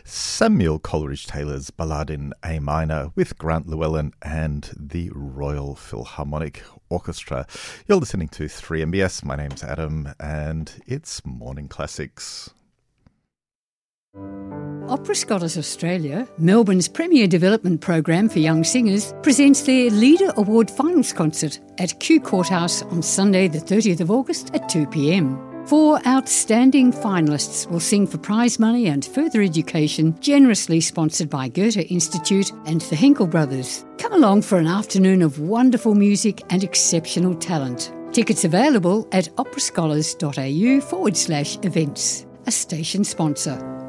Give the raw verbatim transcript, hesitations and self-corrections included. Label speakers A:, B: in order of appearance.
A: Samuel Coleridge-Taylor's Ballade in A minor with Grant Llewellyn and the Royal Philharmonic Orchestra. You're listening to three M B S. My name's Adam and it's Morning Classics.
B: Opera Scholars Australia, Melbourne's premier development program for young singers, presents their Leader Award Finals Concert at Kew Courthouse on Sunday the thirtieth of August at two p m. Four outstanding finalists will sing for prize money and further education, generously sponsored by Goethe Institute and the Henkel Brothers. Come along for an afternoon of wonderful music and exceptional talent. Tickets available at operascholars.au forward slash events, a station sponsor.